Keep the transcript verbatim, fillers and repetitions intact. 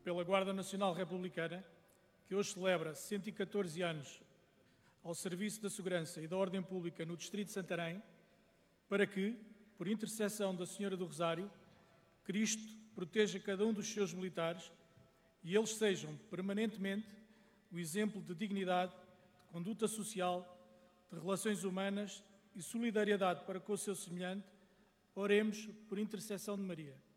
pela Guarda Nacional Republicana, que hoje celebra cento e catorze anos ao serviço da segurança e da ordem pública no Distrito de Santarém, para que, por intercessão da Senhora do Rosário, Cristo proteja cada um dos seus militares e eles sejam permanentemente o exemplo de dignidade, de conduta social, de relações humanas e solidariedade para com o seu semelhante. Oremos por intercessão de Maria.